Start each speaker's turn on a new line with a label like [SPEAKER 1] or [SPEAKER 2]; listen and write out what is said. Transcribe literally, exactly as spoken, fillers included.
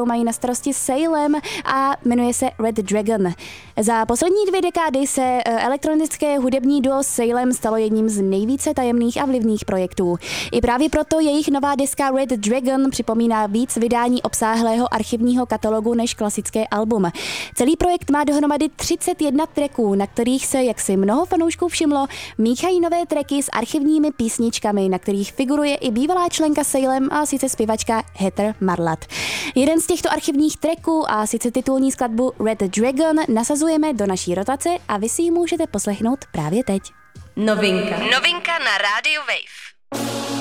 [SPEAKER 1] kterou mají na starosti Salem a jmenuje se Red Dragon. Za poslední dvě dekády se elektronické hudební duo Salem stalo jedním z nejvíce tajemných a vlivných projektů. I právě proto jejich nová deska Red Dragon připomíná víc vydání obsáhlého archivního katalogu než klasické album. Celý projekt má dohromady třicet jedna tracků, na kterých se, jak si mnoho fanoušků všimlo, míchají nové tracky s archivními písničkami, na kterých figuruje i bývalá členka Salem a sice zpěvačka Heather Marlatt. Jeden z těchto archivních tracků a sice titulní skladbu Red Dragon nasazujeme do naší rotace a vy si ji můžete poslechnout právě teď.
[SPEAKER 2] Novinka. Novinka na rádiu Wave.